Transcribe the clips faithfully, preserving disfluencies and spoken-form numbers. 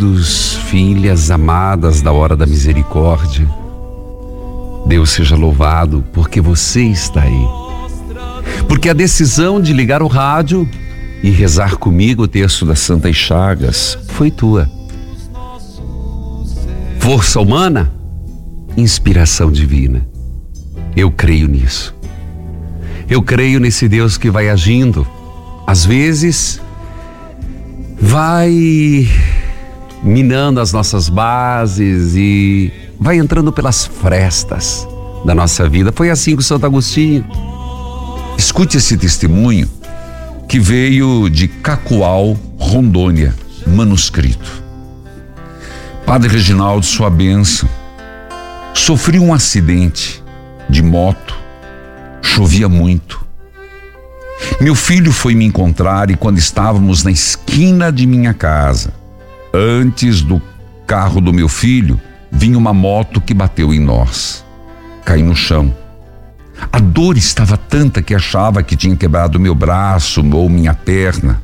filhos, filhas amadas da hora da misericórdia, Deus seja louvado porque você está aí. Porque a decisão de ligar o rádio e rezar comigo o texto das Santas Chagas foi tua. Força humana, inspiração divina. Eu creio nisso. Eu creio nesse Deus que vai agindo. Às vezes, vai minando as nossas bases e vai entrando pelas frestas da nossa vida. Foi assim com Santo Agostinho. Escute esse testemunho que veio de Cacoal, Rondônia, manuscrito. Padre Reginaldo, sua bênção. Sofri um acidente de moto, chovia muito. Meu filho foi me encontrar e quando estávamos na esquina de minha casa, antes do carro do meu filho, vinha uma moto que bateu em nós. Caí no chão. A dor estava tanta que achava que tinha quebrado meu braço ou minha perna.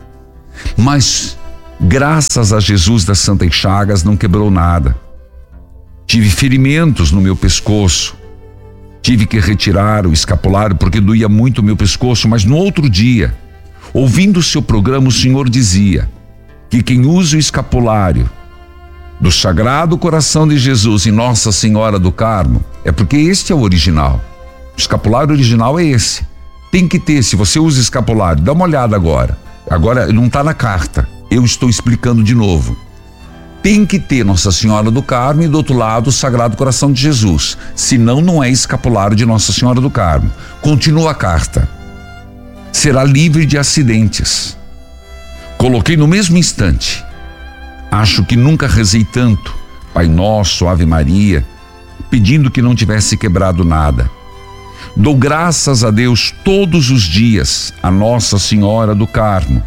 Mas, graças a Jesus das Santas Chagas, não quebrou nada. Tive ferimentos no meu pescoço. Tive que retirar o escapulário porque doía muito o meu pescoço, mas no outro dia, ouvindo o seu programa, o Senhor dizia que quem usa o escapulário do Sagrado Coração de Jesus e Nossa Senhora do Carmo é porque este é o original. O escapulário original é esse. Tem que ter, se você usa escapulário, dá uma olhada agora. Agora não está na carta, eu estou explicando de novo. Tem que ter Nossa Senhora do Carmo e do outro lado o Sagrado Coração de Jesus. Senão não é escapulário de Nossa Senhora do Carmo. Continua a carta. Será livre de acidentes. Coloquei no mesmo instante. Acho que nunca rezei tanto, Pai Nosso, Ave Maria, pedindo que não tivesse quebrado nada. Dou graças a Deus todos os dias, a Nossa Senhora do Carmo.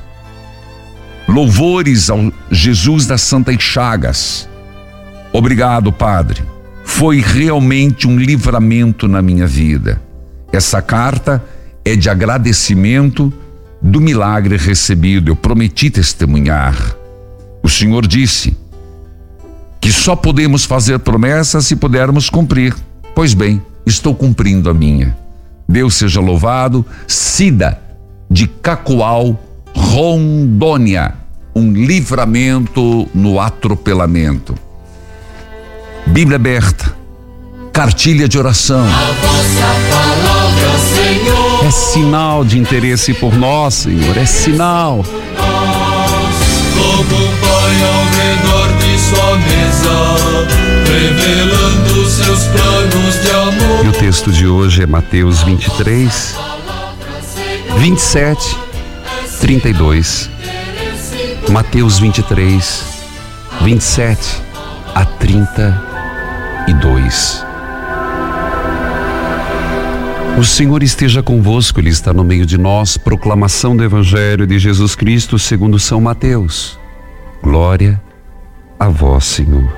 Louvores ao Jesus das Santas Chagas. Obrigado, Padre. Foi realmente um livramento na minha vida. Essa carta é de agradecimento do milagre recebido. Eu prometi testemunhar. O Senhor disse que só podemos fazer promessas se pudermos cumprir. Pois bem, estou cumprindo a minha. Deus seja louvado. Cida de Cacoal, Rondônia, um livramento no atropelamento. Bíblia aberta, cartilha de oração. A vossa palavra, Senhor, é sinal de interesse por nós, Senhor, é sinal. Nós, como um pai ao redor de sua mesa, revelando seus planos de amor. E o texto de hoje é Mateus vinte e três, vinte e sete, trinta e dois. Mateus vinte e três, vinte e sete a trinta e dois. O Senhor esteja convosco, Ele está no meio de nós. Proclamação do Evangelho de Jesus Cristo segundo São Mateus. Glória a vós, Senhor.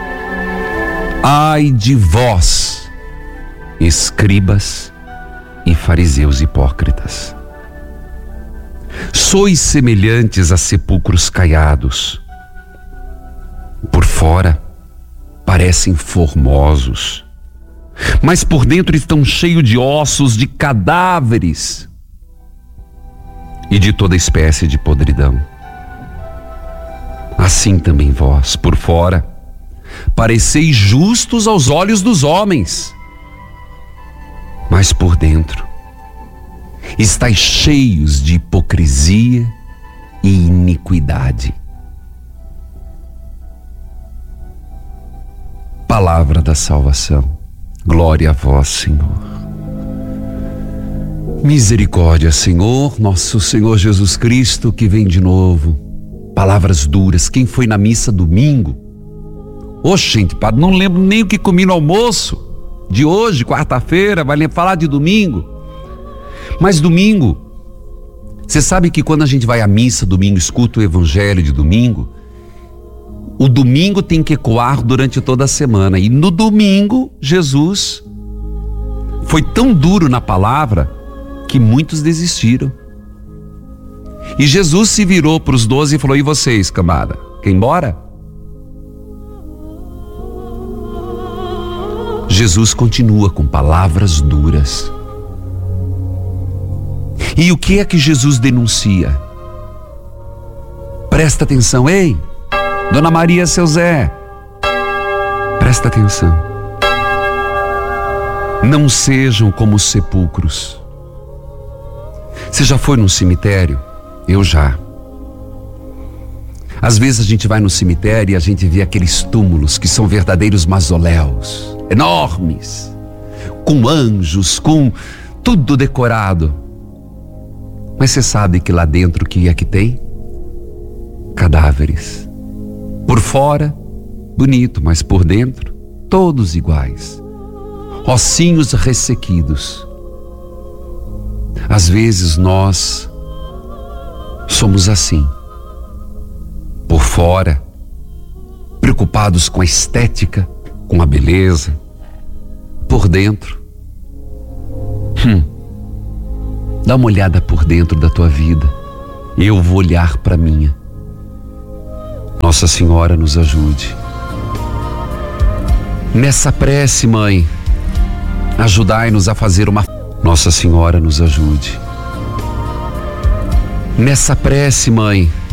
Ai de vós, escribas e fariseus hipócritas! Sois semelhantes a sepulcros caiados. Por fora parecem formosos, mas por dentro estão cheios de ossos, de cadáveres e de toda espécie de podridão. Assim também vós, por fora, pareceis justos aos olhos dos homens, mas por dentro estáis cheios de hipocrisia e iniquidade. Palavra da salvação. Glória a vós, Senhor. Misericórdia, Senhor, nosso Senhor Jesus Cristo, que vem de novo. Palavras duras. Quem foi na missa domingo? Oxe, gente, padre, não lembro nem o que comi no almoço de hoje, quarta-feira, vai falar de domingo. Mas domingo, você sabe que quando a gente vai à missa domingo, escuta o evangelho de domingo, o domingo tem que ecoar durante toda a semana. E no domingo, Jesus foi tão duro na palavra que muitos desistiram. E Jesus se virou para os doze e falou: e vocês, camada? Quer ir embora? Jesus continua com palavras duras. E o que é que Jesus denuncia? Presta atenção, ei, Dona Maria, seu Zé, presta atenção. Não sejam como os sepulcros. Você já foi num cemitério? Eu já. Às vezes a gente vai no cemitério e a gente vê aqueles túmulos que são verdadeiros mausoléus, enormes, com anjos, com tudo decorado. Mas você sabe que lá dentro o que é que tem? Cadáveres. Por fora, bonito, mas por dentro, todos iguais. Ossinhos ressequidos. Às vezes nós somos assim. Por fora, preocupados com a estética, com a beleza. Por dentro, hum, dá uma olhada por dentro da tua vida. Eu vou olhar para a minha. Nossa Senhora nos ajude. Nessa prece, Mãe, ajudai-nos a fazer uma... Nossa Senhora nos ajude. Nessa prece, Mãe,